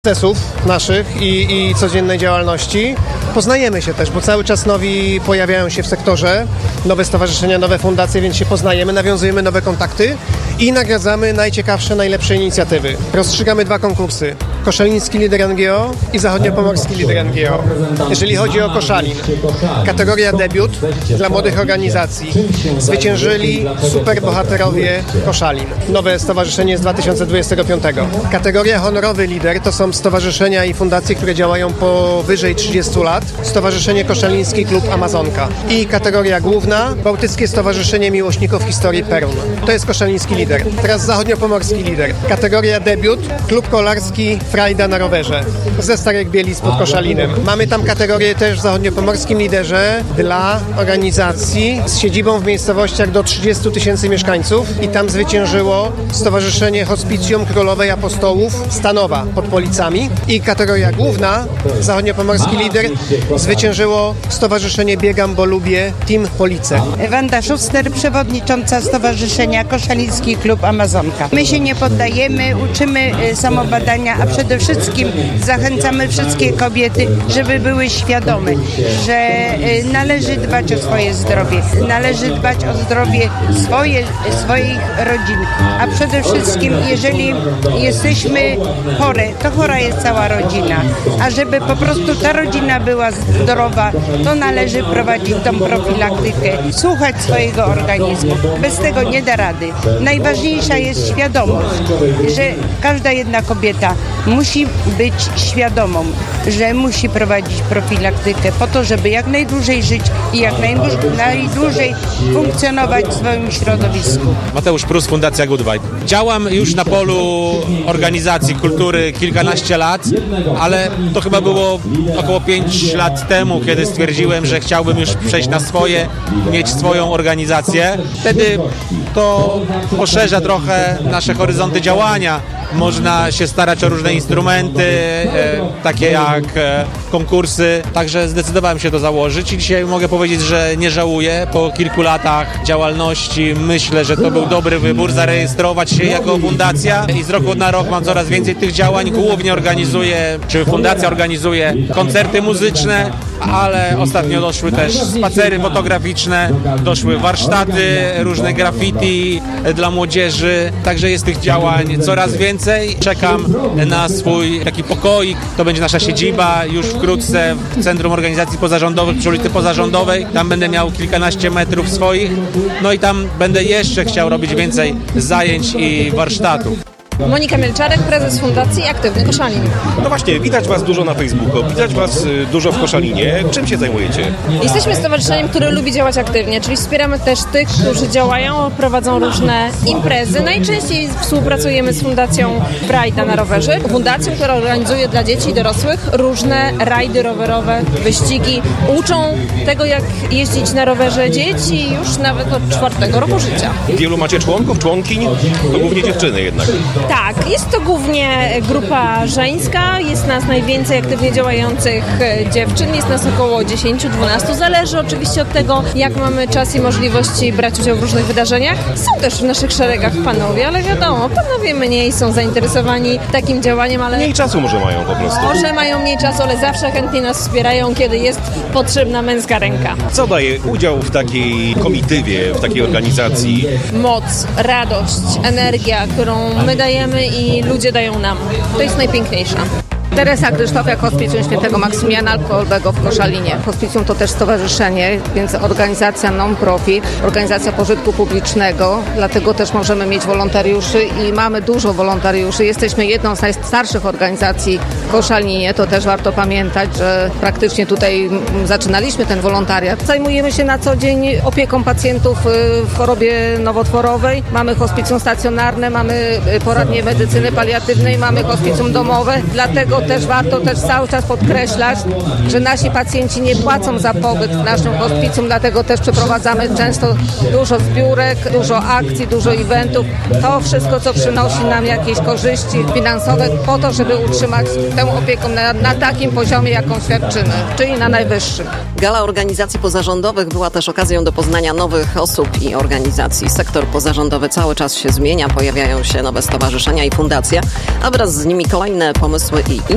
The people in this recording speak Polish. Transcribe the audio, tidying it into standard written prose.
Procesów naszych i codziennej działalności. Poznajemy się też, bo cały czas nowi pojawiają się w sektorze, nowe stowarzyszenia, nowe fundacje, więc się poznajemy, nawiązujemy nowe kontakty i nagradzamy najciekawsze, najlepsze inicjatywy. Rozstrzygamy 2 konkursy. Koszaliński Lider NGO i Zachodniopomorski Lider NGO. Jeżeli chodzi o Koszalin, kategoria debiut dla młodych organizacji. Zwyciężyli superbohaterowie Koszalin. Nowe stowarzyszenie z 2025. Kategoria honorowy lider to są stowarzyszenia i fundacje, które działają powyżej 30 lat. Stowarzyszenie Koszaliński Klub Amazonka. I kategoria główna, Bałtyckie Stowarzyszenie Miłośników Historii Perun. To jest Koszaliński Lider. Teraz Zachodniopomorski Lider. Kategoria debiut, Klub Kolarski Frajda na rowerze ze Starych Bielic pod Koszalinem. Mamy tam kategorię też w Zachodniopomorskim Liderze dla organizacji z siedzibą w miejscowościach do 30 000 mieszkańców i tam zwyciężyło Stowarzyszenie Hospicjum Królowej Apostołów Stanowa pod Policami i kategoria główna, Zachodniopomorski Lider, zwyciężyło Stowarzyszenie Biegam, bo lubię Team Police. Wanda Szuster, przewodnicząca Stowarzyszenia Koszaliński Klub Amazonka. My się nie poddajemy, uczymy samobadania, a przede wszystkim zachęcamy wszystkie kobiety, żeby były świadome, że należy dbać o swoje zdrowie, należy dbać o zdrowie swoich rodzin, a przede wszystkim jeżeli jesteśmy chore, to chora jest cała rodzina, a żeby po prostu ta rodzina była zdrowa, to należy prowadzić tą profilaktykę, słuchać swojego organizmu. Bez tego nie da rady. Najważniejsza jest świadomość, że każda jedna kobieta musi być świadomą, że musi prowadzić profilaktykę po to, żeby jak najdłużej żyć i jak najdłużej funkcjonować w swoim środowisku. Mateusz Prus, Fundacja Good Vibe. Działam już na polu organizacji kultury kilkanaście lat, ale to chyba było około 5 lat temu, kiedy stwierdziłem, że chciałbym już przejść na swoje, mieć swoją organizację. Wtedy to poszerza trochę nasze horyzonty działania. Można się starać o różne instrumenty, takie jak konkursy, także zdecydowałem się to założyć i dzisiaj mogę powiedzieć, że nie żałuję. Po kilku latach działalności myślę, że to był dobry wybór, zarejestrować się jako fundacja i z roku na rok mam coraz więcej tych działań. Głównie organizuję, czy fundacja organizuje koncerty muzyczne, ale ostatnio doszły też spacery fotograficzne, doszły warsztaty, różne graffiti dla młodzieży, także jest tych działań coraz więcej. Czekam na swój taki pokoik, to będzie nasza siedziba już wkrótce w Centrum Organizacji Pozarządowych przy ulicy Pozarządowej. Tam będę miał kilkanaście metrów swoich, no i tam będę jeszcze chciał robić więcej zajęć i warsztatów. Monika Mielczarek, prezes Fundacji Aktywny Koszalin. No właśnie, widać Was dużo na Facebooku, widać Was dużo w Koszalinie. Czym się zajmujecie? Jesteśmy stowarzyszeniem, które lubi działać aktywnie, czyli wspieramy też tych, którzy działają, prowadzą różne imprezy. Najczęściej współpracujemy z Fundacją Frajda na rowerze, fundacją, która organizuje dla dzieci i dorosłych różne rajdy rowerowe, wyścigi. Uczą tego, jak jeździć na rowerze dzieci już nawet od 4 roku życia. Wielu macie członków, członkiń? To głównie dziewczyny jednak. Tak, jest to głównie grupa żeńska, jest nas najwięcej aktywnie działających dziewczyn, jest nas około 10-12, zależy oczywiście od tego, jak mamy czas i możliwości brać udział w różnych wydarzeniach. Są też w naszych szeregach panowie, ale wiadomo, panowie mniej są zainteresowani takim działaniem, ale... Mniej czasu może mają po prostu. Może mają mniej czasu, ale zawsze chętnie nas wspierają, kiedy jest potrzebna męska ręka. Co daje udział w takiej komitywie, w takiej organizacji? Moc, radość, energia, którą my dajemy i ludzie dają nam. To jest najpiękniejsze. Teresa Krysztofiak, Hospicjum Świętego Maksymiliana Kolbego w Koszalinie. Hospicjum to też stowarzyszenie, więc organizacja non-profit, organizacja pożytku publicznego, dlatego też możemy mieć wolontariuszy i mamy dużo wolontariuszy. Jesteśmy jedną z najstarszych organizacji w Koszalinie, to też warto pamiętać, że praktycznie tutaj zaczynaliśmy ten wolontariat. Zajmujemy się na co dzień opieką pacjentów w chorobie nowotworowej. Mamy hospicjum stacjonarne, mamy poradnie medycyny paliatywnej, mamy hospicjum domowe, dlatego też warto też cały czas podkreślać, że nasi pacjenci nie płacą za pobyt w naszym hospicjum, dlatego też przeprowadzamy często dużo zbiórek, dużo akcji, dużo eventów. To wszystko, co przynosi nam jakieś korzyści finansowe po to, żeby utrzymać tę opiekę na takim poziomie, jaką świadczymy, czyli na najwyższym. Gala organizacji pozarządowych była też okazją do poznania nowych osób i organizacji. Sektor pozarządowy cały czas się zmienia, pojawiają się nowe stowarzyszenia i fundacje, a wraz z nimi kolejne pomysły i